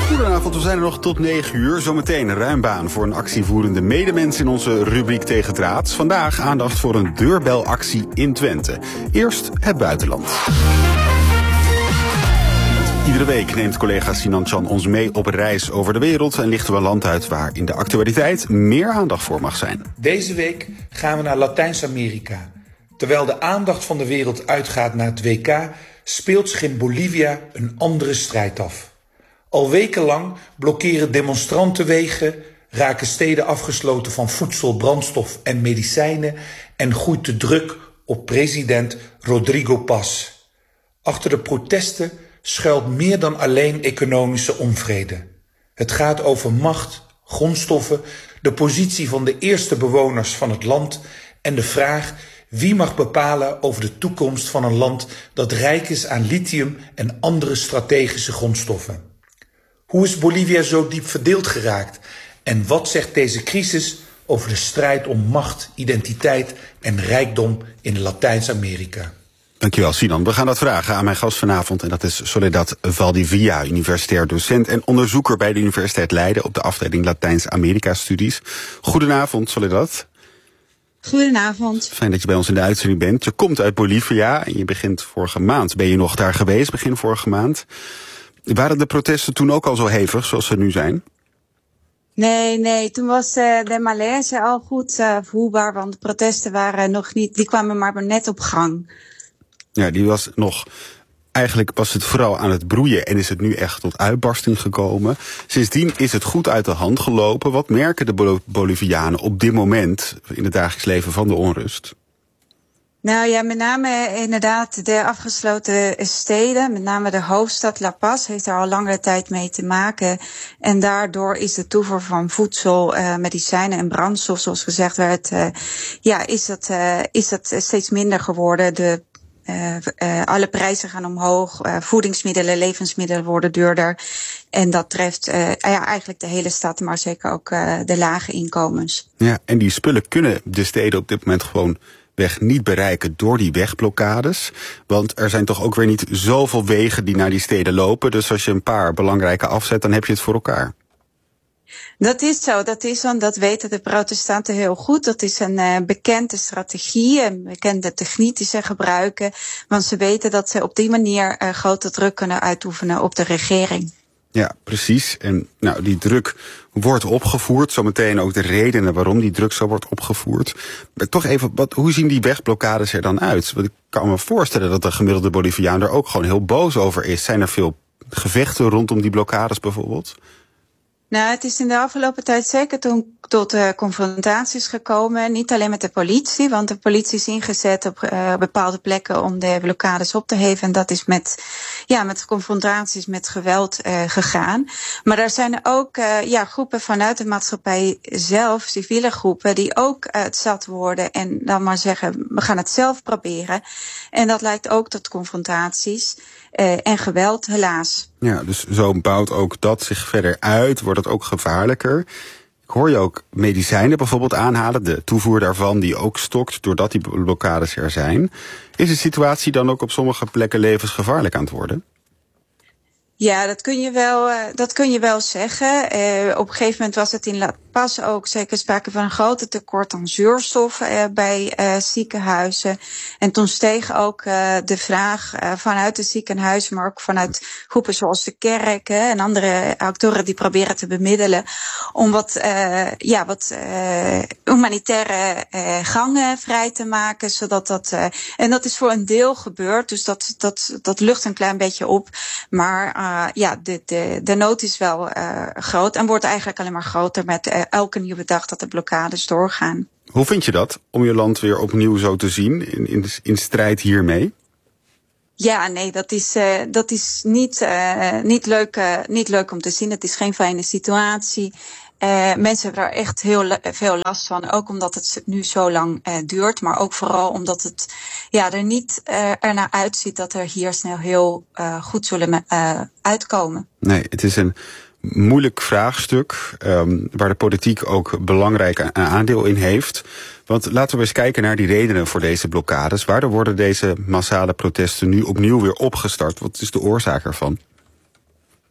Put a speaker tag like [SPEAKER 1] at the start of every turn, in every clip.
[SPEAKER 1] Goedenavond, we zijn er nog tot 9 uur. Zometeen ruim baan voor een actievoerende medemens in onze rubriek Tegen Draad. Vandaag aandacht voor een deurbelactie in Twente. Eerst het buitenland. Iedere week neemt collega Sinan Chan ons mee op reis over de wereld en lichten we een land uit waar in de actualiteit meer aandacht voor mag zijn.
[SPEAKER 2] Deze week gaan we naar Latijns-Amerika. Terwijl de aandacht van de wereld uitgaat naar het WK, speelt zich in Bolivia een andere strijd af. Al wekenlang blokkeren demonstranten wegen, raken steden afgesloten van voedsel, brandstof en medicijnen en groeit de druk op president Rodrigo Paz. Achter de protesten schuilt meer dan alleen economische onvrede. Het gaat over macht, grondstoffen, de positie van de eerste bewoners van het land en de vraag wie mag bepalen over de toekomst van een land dat rijk is aan lithium en andere strategische grondstoffen. Hoe is Bolivia zo diep verdeeld geraakt? En wat zegt deze crisis over de strijd om macht, identiteit en rijkdom in Latijns-Amerika?
[SPEAKER 1] Dankjewel, Sinan. We gaan dat vragen aan mijn gast vanavond. En dat is Soledad Valdivia, universitair docent en onderzoeker bij de Universiteit Leiden op de afdeling Latijns-Amerika-studies. Goedenavond, Soledad.
[SPEAKER 3] Goedenavond.
[SPEAKER 1] Fijn dat je bij ons in de uitzending bent. Je komt uit Bolivia en je begint vorige maand. Ben je nog daar geweest, begin vorige maand? Waren de protesten toen ook al zo hevig zoals ze nu zijn?
[SPEAKER 3] Nee, toen was de malaise al goed voelbaar, want de protesten waren nog niet, die kwamen maar net op gang.
[SPEAKER 1] Ja, die was nog, eigenlijk was het vooral aan het broeien en is het nu echt tot uitbarsting gekomen. Sindsdien is het goed uit de hand gelopen. Wat merken de Bolivianen op dit moment in het dagelijks leven van de onrust?
[SPEAKER 3] Nou ja, met name inderdaad de afgesloten steden, met name de hoofdstad La Paz heeft daar al langere tijd mee te maken. En daardoor is de toevoer van voedsel, medicijnen en brandstof, zoals gezegd werd, is dat steeds minder geworden. Alle prijzen gaan omhoog, voedingsmiddelen, levensmiddelen worden duurder. En dat treft eigenlijk de hele stad, maar zeker ook de lage inkomens.
[SPEAKER 1] Ja, en die spullen kunnen de steden op dit moment gewoon weg niet bereiken door die wegblokkades. Want er zijn toch ook weer niet zoveel wegen die naar die steden lopen. Dus als je een paar belangrijke afzet, dan heb je het voor elkaar.
[SPEAKER 3] Dat is zo, want dat weten de protestanten heel goed. Dat is een bekende strategie, een bekende techniek die ze gebruiken. Want ze weten dat ze op die manier grote druk kunnen uitoefenen op de regering.
[SPEAKER 1] Ja, precies. En nou, die druk wordt opgevoerd. Zometeen ook de redenen waarom die druk zo wordt opgevoerd. Maar toch even, hoe zien die wegblokkades er dan uit? Want ik kan me voorstellen dat de gemiddelde Boliviaan er ook gewoon heel boos over is. Zijn er veel gevechten rondom die blokkades bijvoorbeeld?
[SPEAKER 3] Nou, het is in de afgelopen tijd zeker tot confrontaties gekomen. Niet alleen met de politie, want de politie is ingezet op bepaalde plekken om de blokkades op te heffen. En dat is met confrontaties, met geweld gegaan. Maar er zijn ook groepen vanuit de maatschappij zelf, civiele groepen, die ook het zat worden en dan maar zeggen, we gaan het zelf proberen. En dat leidt ook tot confrontaties en geweld, helaas.
[SPEAKER 1] Ja, dus zo bouwt ook dat zich verder uit, wordt het ook gevaarlijker. Ik hoor je ook medicijnen bijvoorbeeld aanhalen, de toevoer daarvan die ook stokt doordat die blokkades er zijn. Is de situatie dan ook op sommige plekken levensgevaarlijk aan het worden?
[SPEAKER 3] Ja, dat kun je wel zeggen. Op een gegeven moment was het in La Paz ook zeker sprake van een grote tekort aan zuurstof bij ziekenhuizen. En toen steeg ook de vraag vanuit de ziekenhuizen, maar ook vanuit groepen zoals de kerk en andere actoren die proberen te bemiddelen om wat humanitaire gangen vrij te maken, zodat dat en dat is voor een deel gebeurd, dus dat lucht een klein beetje op, maar de nood is wel groot en wordt eigenlijk alleen maar groter met elke nieuwe dag dat de blokkades doorgaan.
[SPEAKER 1] Hoe vind je dat, om je land weer opnieuw zo te zien in strijd hiermee?
[SPEAKER 3] Ja, nee, dat is niet leuk om te zien. Het is geen fijne situatie. Mensen hebben daar echt heel veel last van, ook omdat het nu zo lang duurt, maar ook vooral omdat het er niet ernaar uitziet dat er hier snel heel goed zullen uitkomen.
[SPEAKER 1] Nee, het is een moeilijk vraagstuk waar de politiek ook belangrijk een aandeel in heeft. Want laten we eens kijken naar die redenen voor deze blokkades. Waardoor worden deze massale protesten nu opnieuw weer opgestart? Wat is de oorzaak ervan?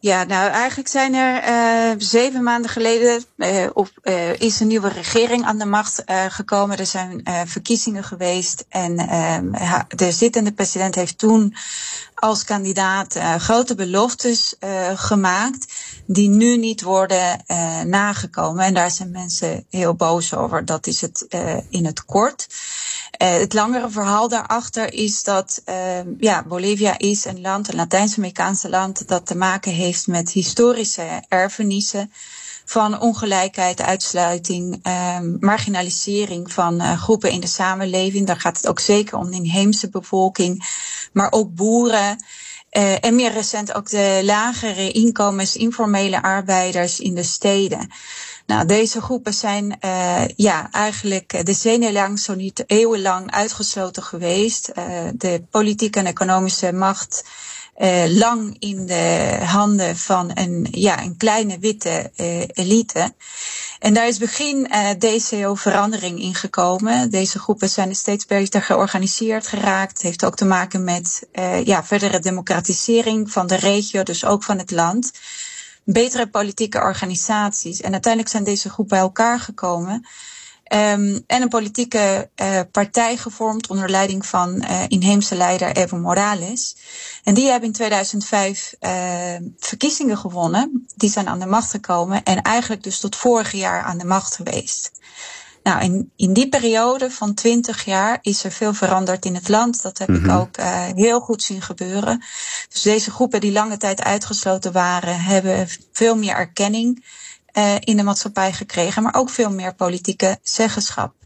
[SPEAKER 3] Ja, nou eigenlijk zijn er 7 maanden geleden is een nieuwe regering aan de macht gekomen. Er zijn verkiezingen geweest en de zittende president heeft toen als kandidaat grote beloftes gemaakt die nu niet worden nagekomen. En daar zijn mensen heel boos over. Dat is het in het kort. Het langere verhaal daarachter is dat Bolivia is een land, een Latijns-Amerikaanse land, dat te maken heeft met historische erfenissen van ongelijkheid, uitsluiting, marginalisering van groepen in de samenleving. Daar gaat het ook zeker om de inheemse bevolking, maar ook boeren. En meer recent ook de lagere inkomens, informele arbeiders in de steden. Nou, deze groepen zijn eigenlijk decennia lang, zo niet eeuwenlang uitgesloten geweest. De politieke en economische macht lang in de handen van een kleine witte elite. En daar is begin deze eeuw verandering in gekomen. Deze groepen zijn steeds beter georganiseerd geraakt. Heeft ook te maken met verdere democratisering van de regio, dus ook van het land. Betere politieke organisaties. En uiteindelijk zijn deze groepen bij elkaar gekomen. En een politieke partij gevormd onder leiding van inheemse leider Evo Morales. En die hebben in 2005 verkiezingen gewonnen. Die zijn aan de macht gekomen en eigenlijk dus tot vorig jaar aan de macht geweest. Nou, in die periode van 20 jaar is er veel veranderd in het land. Dat heb ik ook heel goed zien gebeuren. Dus deze groepen die lange tijd uitgesloten waren, hebben veel meer erkenning in de maatschappij gekregen, maar ook veel meer politieke zeggenschap.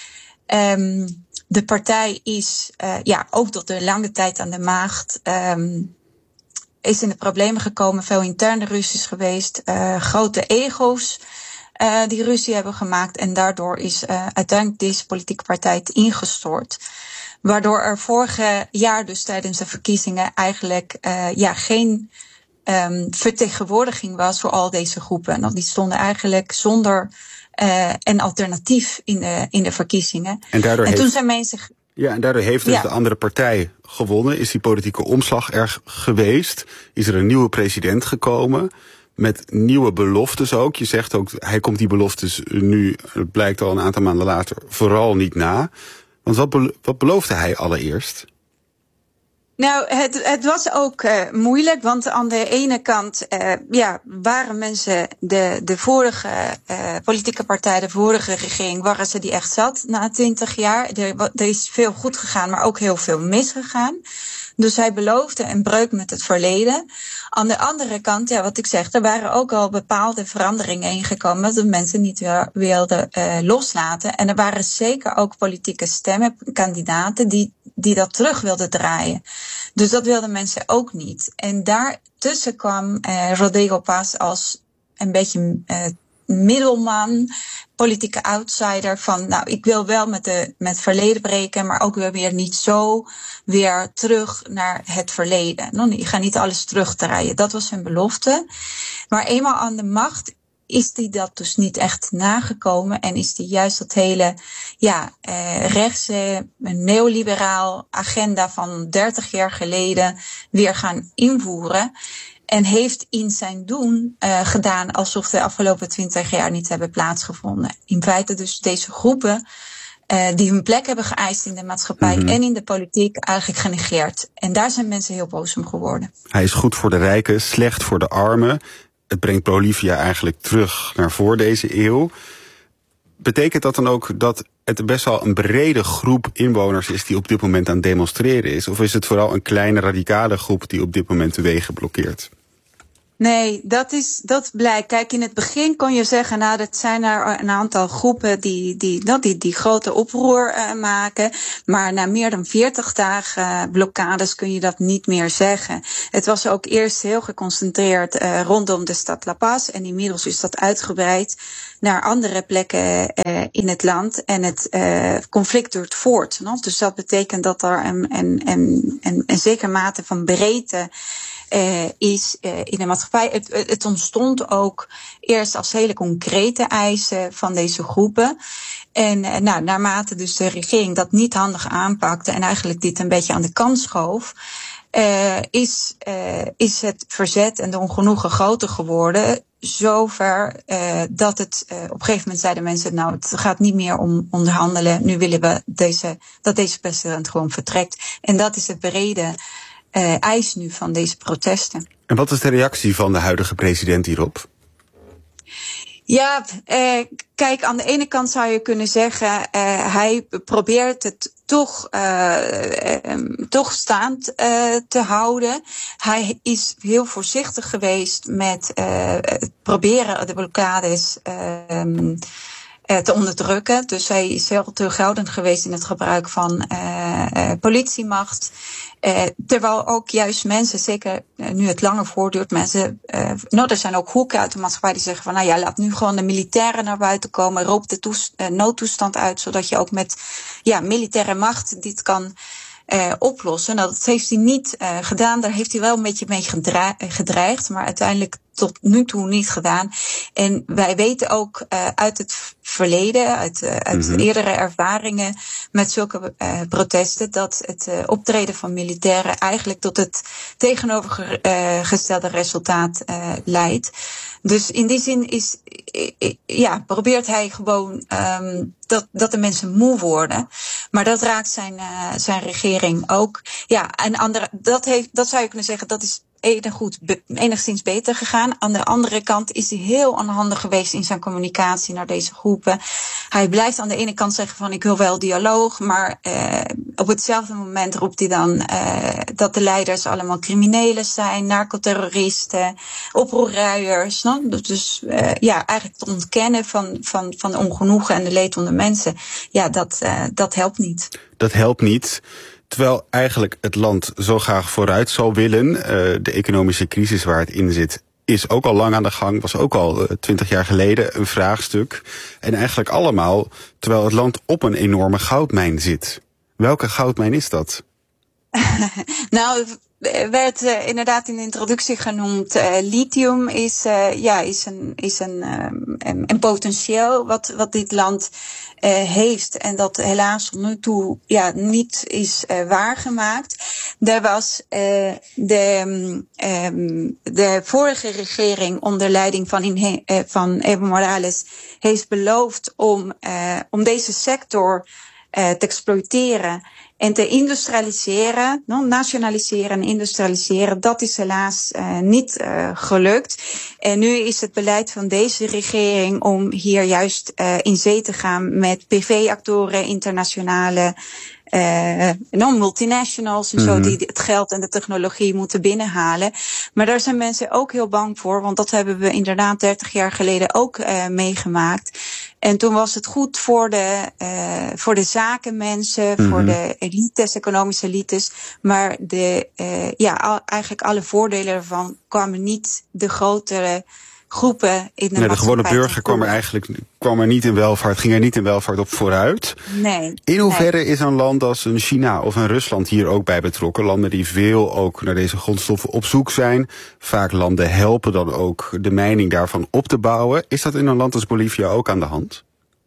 [SPEAKER 3] De partij is ook tot de lange tijd aan de macht. Is in de problemen gekomen, veel interne ruzies geweest, grote ego's die ruzie hebben gemaakt. En daardoor is uiteindelijk deze politieke partij ingestort. Waardoor er vorig jaar dus tijdens de verkiezingen eigenlijk geen vertegenwoordiging was voor al deze groepen. Want die stonden eigenlijk zonder een alternatief in de verkiezingen. En toen zijn mensen...
[SPEAKER 1] Ja, en daardoor heeft dus de andere partij gewonnen. Is die politieke omslag er geweest? Is er een nieuwe president gekomen? Met nieuwe beloftes ook. Je zegt ook, hij komt die beloftes nu, het blijkt al een aantal maanden later, vooral niet na. Want wat beloofde hij allereerst?
[SPEAKER 3] Nou, het was ook moeilijk, want aan de ene kant waren mensen de vorige politieke partij, de vorige regering, waren ze die echt zat na 20 jaar. Er is veel goed gegaan, maar ook heel veel misgegaan. Dus hij beloofde een breuk met het verleden. Aan de andere kant, wat ik zeg, er waren ook al bepaalde veranderingen ingekomen dat de mensen niet wilden loslaten. En er waren zeker ook politieke stemmen, kandidaten die dat terug wilden draaien. Dus dat wilden mensen ook niet. En daartussen kwam Rodrigo Paz als een beetje middelman, politieke outsider van, nou, ik wil wel met het verleden breken, maar ook weer niet zo weer terug naar het verleden. Ik ga niet alles terugdraaien. Dat was zijn belofte. Maar eenmaal aan de macht is die dat dus niet echt nagekomen en is die juist dat hele rechtse, neoliberaal agenda van 30 jaar geleden weer gaan invoeren. En heeft in zijn doen gedaan alsof de afgelopen 20 jaar niet hebben plaatsgevonden. In feite dus deze groepen die hun plek hebben geëist in de maatschappij en in de politiek eigenlijk genegeerd. En daar zijn mensen heel boos om geworden.
[SPEAKER 1] Hij is goed voor de rijken, slecht voor de armen. Het brengt Bolivia eigenlijk terug naar voor deze eeuw. Betekent dat dan ook dat het best wel een brede groep inwoners is die op dit moment aan het demonstreren is? Of is het vooral een kleine radicale groep die op dit moment de wegen blokkeert?
[SPEAKER 3] Nee, dat blijkt. Kijk, in het begin kon je zeggen, nou, dat zijn er een aantal groepen die grote oproer maken. Maar na meer dan 40 dagen blokkades kun je dat niet meer zeggen. Het was ook eerst heel geconcentreerd rondom de stad La Paz. En inmiddels is dat uitgebreid naar andere plekken in het land. En het conflict duurt voort. No? Dus dat betekent dat er een zekere mate van breedte is in de maatschappij. Het ontstond ook eerst als hele concrete eisen van deze groepen. En naarmate dus de regering dat niet handig aanpakte en eigenlijk dit een beetje aan de kant schoof, is het verzet en de ongenoegen groter geworden. Zover dat het op een gegeven moment zeiden mensen, nou, het gaat niet meer om onderhandelen. Nu willen we dat deze president gewoon vertrekt. En dat is het brede eis nu van deze protesten.
[SPEAKER 1] En wat is de reactie van de huidige president hierop?
[SPEAKER 3] Ja, kijk, aan de ene kant zou je kunnen zeggen, hij probeert het toch staand te houden. Hij is heel voorzichtig geweest met proberen de blokkades te onderdrukken. Dus hij is heel terughoudend geweest in het gebruik van politiemacht. Terwijl ook juist mensen, zeker nu het langer voortduurt, mensen, er zijn ook hoeken uit de maatschappij die zeggen van, nou ja, laat nu gewoon de militairen naar buiten komen, roep de noodtoestand uit, zodat je ook met militaire macht dit kan oplossen. Nou, dat heeft hij niet gedaan. Daar heeft hij wel een beetje mee gedreigd, maar uiteindelijk tot nu toe niet gedaan. En wij weten ook uit het verleden, uit eerdere ervaringen met zulke protesten, dat het optreden van militairen eigenlijk tot het tegenovergestelde resultaat leidt. Dus in die zin probeert hij gewoon dat de mensen moe worden. Maar dat raakt zijn regering ook. Ja, en dat zou je kunnen zeggen, dat is enigszins beter gegaan. Aan de andere kant is hij heel onhandig geweest in zijn communicatie naar deze groepen. Hij blijft aan de ene kant zeggen van, ik wil wel dialoog, maar op hetzelfde moment roept hij dan dat de leiders allemaal criminelen zijn, narcoterroristen, oproerruiers. Dus eigenlijk het ontkennen van de ongenoegen en de leed onder mensen. Ja, dat helpt niet. Dat helpt niet.
[SPEAKER 1] Terwijl eigenlijk het land zo graag vooruit zou willen. De economische crisis waar het in zit is ook al lang aan de gang. Was ook al 20 jaar geleden een vraagstuk. En eigenlijk allemaal terwijl het land op een enorme goudmijn zit. Welke goudmijn is dat?
[SPEAKER 3] Nou, werd inderdaad in de introductie genoemd. Lithium is een potentieel wat dit land heeft en dat helaas tot nu toe niet is waargemaakt. Er was de vorige regering onder leiding van Evo Morales heeft beloofd om deze sector te exploiteren en te industrialiseren, nationaliseren en industrialiseren. Dat is helaas niet gelukt. En nu is het beleid van deze regering om hier juist in zee te gaan met PV-actoren, internationale multinationals en zo, die het geld en de technologie moeten binnenhalen. Maar daar zijn mensen ook heel bang voor, want dat hebben we inderdaad 30 jaar geleden ook meegemaakt. En toen was het goed voor de zakenmensen, voor de elites, economische elites. Maar eigenlijk alle voordelen ervan kwamen niet de grotere groepen in de maatschappij. De gewone burger
[SPEAKER 1] kwam er niet in welvaart, ging er niet in welvaart op vooruit.
[SPEAKER 3] Nee.
[SPEAKER 1] In hoeverre is een land als een China of een Rusland hier ook bij betrokken? Landen die veel ook naar deze grondstoffen op zoek zijn. Vaak landen helpen dan ook de mijning daarvan op te bouwen. Is dat in een land als Bolivia ook aan de hand?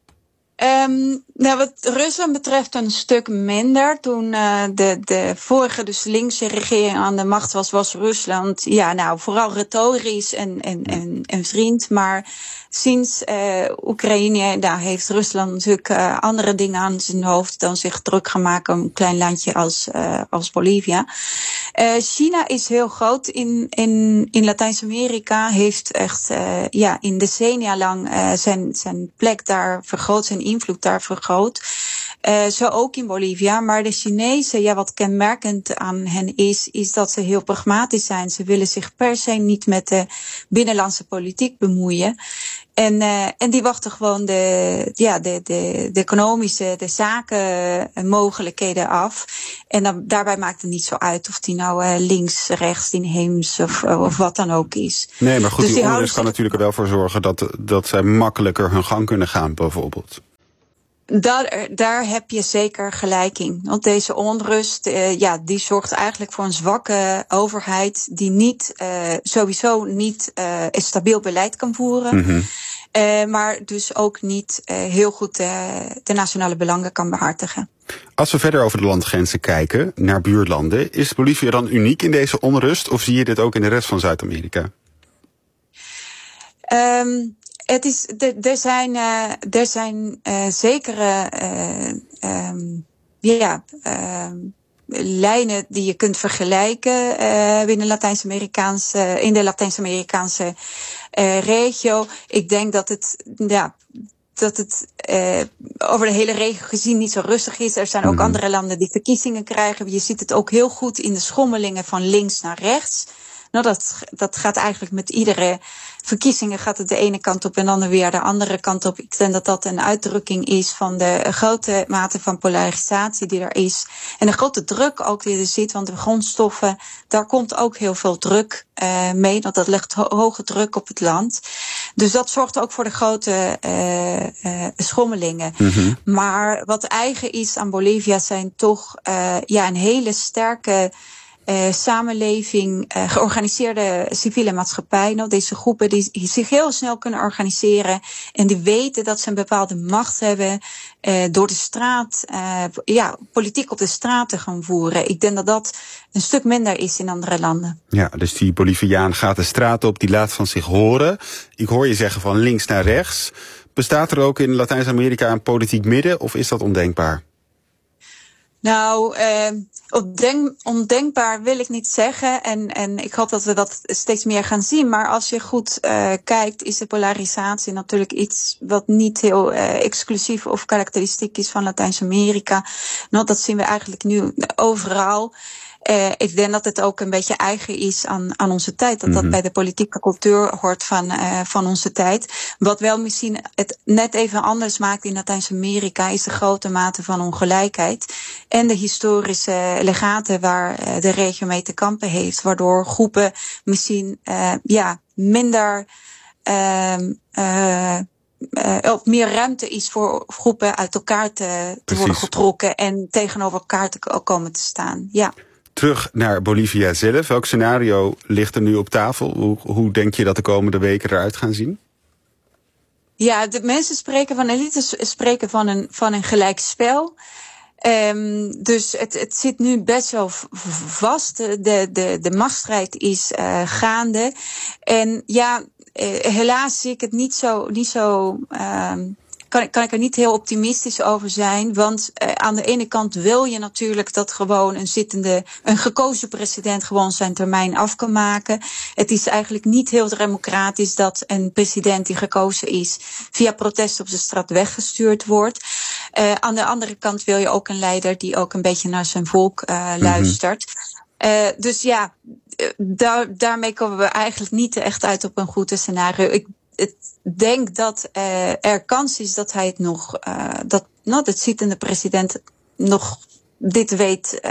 [SPEAKER 3] Wat Rusland betreft een stuk minder. Toen de vorige, dus linkse regering aan de macht was Rusland vooral retorisch en vriend. Maar sinds Oekraïne heeft Rusland natuurlijk andere dingen aan zijn hoofd dan zich druk gaan maken om een klein landje als Bolivia. China is heel groot in Latijns-Amerika, heeft echt in decennia lang zijn plek daar vergroot, zijn invloed daar vergroot. Zo ook in Bolivia. Maar de Chinezen, wat kenmerkend aan hen is dat ze heel pragmatisch zijn. Ze willen zich per se niet met de binnenlandse politiek bemoeien. En die wachten gewoon de economische, de zakenmogelijkheden af. En daarbij maakt het niet zo uit of die nou links, rechts, inheems of wat dan ook is.
[SPEAKER 1] Nee, maar goed, dus die onrust kan natuurlijk er wel voor zorgen dat zij makkelijker hun gang kunnen gaan, bijvoorbeeld.
[SPEAKER 3] Daar heb je zeker gelijk in. Want deze onrust, die zorgt eigenlijk voor een zwakke overheid die sowieso niet een stabiel beleid kan voeren. Maar dus ook niet heel goed de nationale belangen kan behartigen.
[SPEAKER 1] Als we verder over de landgrenzen kijken, naar buurlanden, is Bolivia dan uniek in deze onrust? Of zie je dit ook in de rest van Zuid-Amerika?
[SPEAKER 3] Er zijn zekere lijnen die je kunt vergelijken binnen in de Latijns-Amerikaanse regio. Ik denk dat het over de hele regio gezien niet zo rustig is. Er zijn ook andere landen die verkiezingen krijgen. Je ziet het ook heel goed in de schommelingen van links naar rechts. Nou, dat gaat eigenlijk met iedere verkiezingen gaat het de ene kant op en dan weer de andere kant op. Ik denk dat dat een uitdrukking is van de grote mate van polarisatie die er is. En de grote druk ook die er zit, want de grondstoffen, daar komt ook heel veel druk mee. Dat legt hoge druk op het land. Dus dat zorgt ook voor de grote schommelingen. Mm-hmm. Maar wat eigen is aan Bolivia zijn toch een hele sterke samenleving, georganiseerde civiele maatschappij. Nou, deze groepen die zich heel snel kunnen organiseren en die weten dat ze een bepaalde macht hebben door de straat, politiek op de straat te gaan voeren. Ik denk dat dat een stuk minder is in andere landen. Ja,
[SPEAKER 1] dus die Boliviaan gaat de straat op, die laat van zich horen. Ik hoor je zeggen van links naar rechts. Bestaat er ook in Latijns-Amerika een politiek midden of is dat ondenkbaar?
[SPEAKER 3] Nou, ondenkbaar wil ik niet zeggen. En ik hoop dat we dat steeds meer gaan zien. Maar als je goed kijkt, is de polarisatie natuurlijk iets wat niet heel exclusief of karakteristiek is van Latijns-Amerika. Nou, dat zien we eigenlijk nu overal. Ik denk dat het ook een beetje eigen is aan onze tijd. Dat bij de politieke cultuur hoort van onze tijd. Wat wel misschien het net even anders maakt in Latijns-Amerika is de grote mate van ongelijkheid. En de historische legaten waar de regio mee te kampen heeft. Waardoor groepen misschien minder op meer ruimte is voor groepen uit elkaar te worden getrokken. En tegenover elkaar te komen te staan. Ja.
[SPEAKER 1] Terug naar Bolivia zelf. Welk scenario ligt er nu op tafel? Hoe denk je dat de komende weken eruit gaan zien?
[SPEAKER 3] Ja, de mensen spreken van elites, spreken van een gelijk spel. Dus het zit nu best wel vast. De machtsstrijd is gaande. En helaas zie ik het niet zo kan ik er niet heel optimistisch over zijn. Want aan de ene kant wil je natuurlijk dat gewoon een gekozen president gewoon zijn termijn af kan maken. Het is eigenlijk niet heel democratisch dat een president die gekozen is via protest op de straat weggestuurd wordt. Aan de andere kant wil je ook een leider die ook een beetje naar zijn volk luistert. Dus daarmee komen we eigenlijk niet echt uit op een goed scenario. Ik denk dat er kans is dat hij het nog, dat zittende president nog dit weet,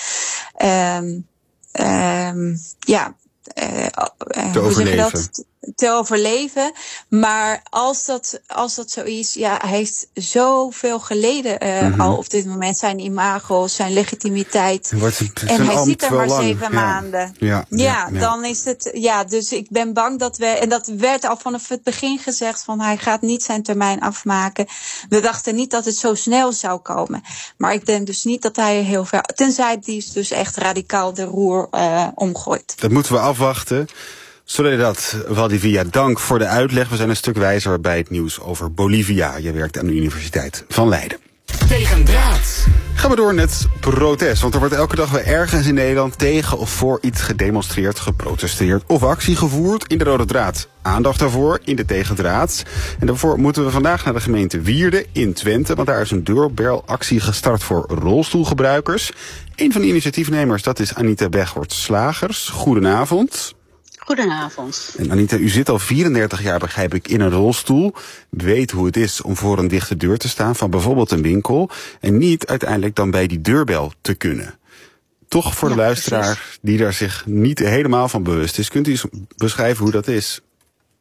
[SPEAKER 1] hoe zeg je dat?
[SPEAKER 3] Te overleven. Maar als dat zo is, hij heeft zoveel geleden al op dit moment. Zijn imago, zijn legitimiteit. En hij zit er maar 7 maanden. Dan is het. Ja, dus ik ben bang dat en dat werd al vanaf het begin gezegd van hij gaat niet zijn termijn afmaken. We dachten niet dat het zo snel zou komen. Maar ik denk dus niet dat hij heel ver. Tenzij die dus echt radicaal de roer omgooit.
[SPEAKER 1] Dat moeten we afwachten. Soledad Valdivia, dank voor de uitleg. We zijn een stuk wijzer bij het nieuws over Bolivia. Je werkt aan de Universiteit van Leiden.
[SPEAKER 4] Tegendraad.
[SPEAKER 1] Gaan we door met protest. Want er wordt elke dag weer ergens in Nederland tegen of voor iets gedemonstreerd, geprotesteerd of actie gevoerd in de Rode Draad. Aandacht daarvoor in de Tegendraad. En daarvoor moeten we vandaag naar de gemeente Wierden in Twente. Want daar is een deurbelactie gestart voor rolstoelgebruikers. Een van de initiatiefnemers, dat is Anita Begwort-Slagers. Goedenavond.
[SPEAKER 5] Goedenavond.
[SPEAKER 1] En Anita, u zit al 34 jaar, begrijp ik, in een rolstoel. Weet hoe het is om voor een dichte deur te staan van bijvoorbeeld een winkel. En niet uiteindelijk dan bij die deurbel te kunnen. Toch voor de luisteraar die daar zich niet helemaal van bewust is. Kunt u eens beschrijven hoe dat is?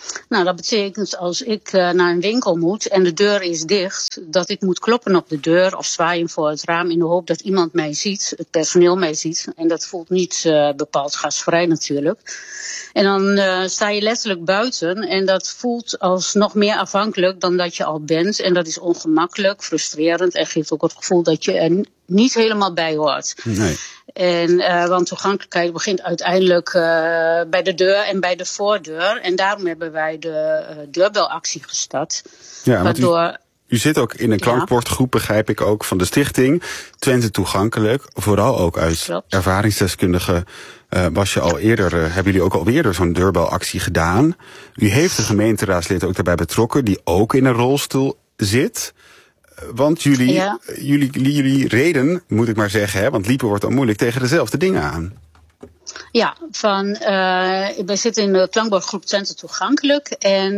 [SPEAKER 5] Nou, dat betekent als ik naar een winkel moet en de deur is dicht, dat ik moet kloppen op de deur of zwaaien voor het raam in de hoop dat iemand mij ziet, het personeel mij ziet. En dat voelt niet bepaald gastvrij natuurlijk. En dan sta je letterlijk buiten en dat voelt als nog meer afhankelijk dan dat je al bent. En dat is ongemakkelijk, frustrerend en geeft ook het gevoel dat je er niet helemaal bij hoort.
[SPEAKER 1] Nee.
[SPEAKER 5] Want toegankelijkheid begint uiteindelijk bij de deur en bij de voordeur. En daarom hebben wij de deurbelactie gestart.
[SPEAKER 1] Ja,
[SPEAKER 5] waardoor...
[SPEAKER 1] U zit ook in een klankbordgroep, begrijp ik ook, van de stichting Twente Toegankelijk. Vooral ook uit ervaringsdeskundigen hebben jullie ook al eerder zo'n deurbelactie gedaan. U heeft een gemeenteraadslid ook daarbij betrokken die ook in een rolstoel zit. Want jullie reden, moet ik maar zeggen, want liepen wordt dan moeilijk, tegen dezelfde dingen aan.
[SPEAKER 5] Ja, wij zitten in de klankbordgroep Twente Toegankelijk. En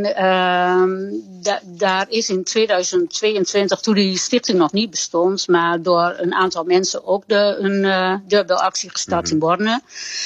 [SPEAKER 5] daar is in 2022, toen die stichting nog niet bestond, maar door een aantal mensen ook een deurbelactie gestart in Borne.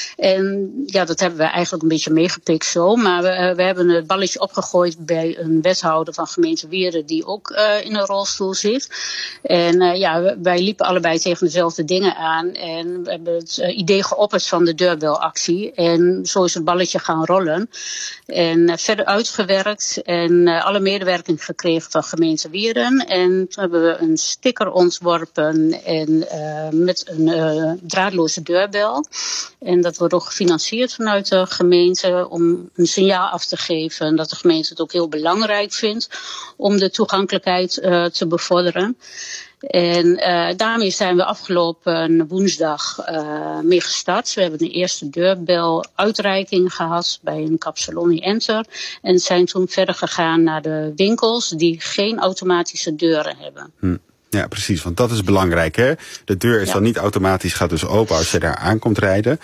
[SPEAKER 5] En ja, dat hebben we eigenlijk een beetje meegepikt zo. Maar we hebben het balletje opgegooid bij een wethouder van gemeente Wieren die ook in een rolstoel zit. En wij liepen allebei tegen dezelfde dingen aan. En we hebben het idee geopperd van de deurbelactie. En zo is het balletje gaan rollen. En verder uitgewerkt en alle medewerking gekregen van gemeente Wieren. En toen hebben we een sticker ontworpen en met een draadloze deurbel. En dat wordt ook gefinancierd vanuit de gemeente om een signaal af te geven dat de gemeente het ook heel belangrijk vindt om de toegankelijkheid te bevorderen. En daarmee zijn we afgelopen woensdag mee gestart. We hebben een eerste deurbel-uitreiking gehad bij een Capsaloni Enter. En zijn toen verder gegaan naar de winkels die geen automatische deuren hebben.
[SPEAKER 1] Ja, precies, want dat is belangrijk, hè? De deur is dan niet automatisch, gaat dus open als je daar aankomt rijden.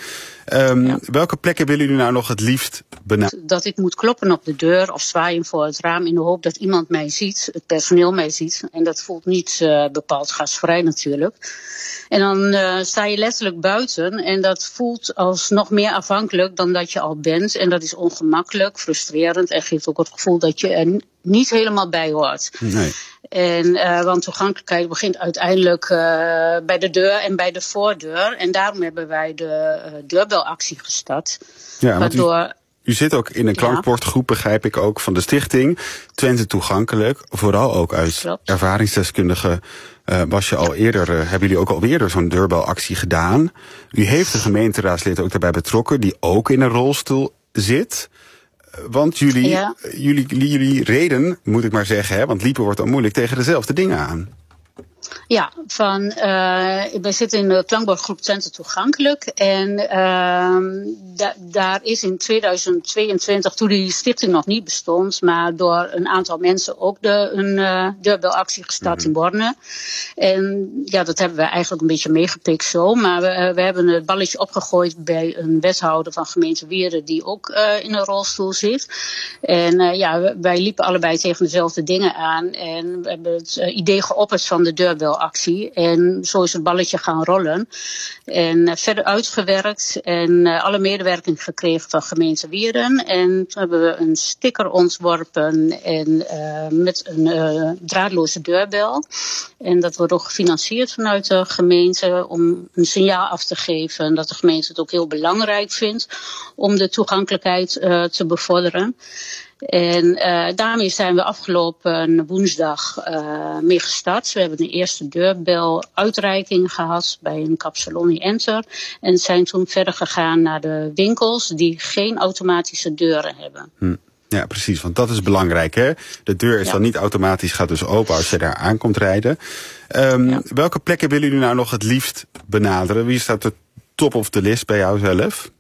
[SPEAKER 1] Welke plekken willen jullie nou nog het liefst benaderen?
[SPEAKER 5] Dat ik moet kloppen op de deur of zwaaien voor het raam in de hoop dat iemand mij ziet, het personeel mij ziet. En dat voelt niet bepaald gastvrij natuurlijk. En dan sta je letterlijk buiten en dat voelt als nog meer afhankelijk dan dat je al bent. En dat is ongemakkelijk, frustrerend en geeft ook het gevoel dat je er niet helemaal bij hoort.
[SPEAKER 1] Nee.
[SPEAKER 5] Want toegankelijkheid begint uiteindelijk bij de deur en bij de voordeur. En daarom hebben wij de deurbelactie gestart.
[SPEAKER 1] Ja, waardoor... U zit ook in een klankbordgroep, begrijp ik ook, van de stichting Twente Toegankelijk. Vooral ook uit ervaringsdeskundigen hebben jullie ook al eerder zo'n deurbelactie gedaan. U heeft een gemeenteraadslid ook daarbij betrokken die ook in een rolstoel zit. Want jullie reden, moet ik maar zeggen, want liepen wordt dan moeilijk, tegen dezelfde dingen aan.
[SPEAKER 5] Ja, wij zitten in de klankbordgroep Twente Toegankelijk. En daar is in 2022, toen die stichting nog niet bestond, maar door een aantal mensen ook een deurbelactie gestart in Borne. En ja, dat hebben we eigenlijk een beetje meegepikt zo. Maar we hebben het balletje opgegooid bij een wethouder van gemeente Wieren die ook in een rolstoel zit. En wij liepen allebei tegen dezelfde dingen aan. En we hebben het idee geopperd van de deurbelactie. En zo is het balletje gaan rollen. En verder uitgewerkt en alle medewerking gekregen van gemeente Wieren. En toen hebben we een sticker ontworpen en met een draadloze deurbel. En dat wordt ook gefinancierd vanuit de gemeente om een signaal af te geven dat de gemeente het ook heel belangrijk vindt om de toegankelijkheid te bevorderen. En daarmee zijn we afgelopen woensdag mee gestart. We hebben een eerste deurbel-uitreiking gehad bij een Capsaloni Enter. En zijn toen verder gegaan naar de winkels die geen automatische deuren hebben.
[SPEAKER 1] Ja, precies, want dat is belangrijk, hè? De deur is dan niet automatisch, gaat dus open als je daar aankomt rijden. Welke plekken willen jullie nou nog het liefst benaderen? Wie staat er top of the list bij jou zelf?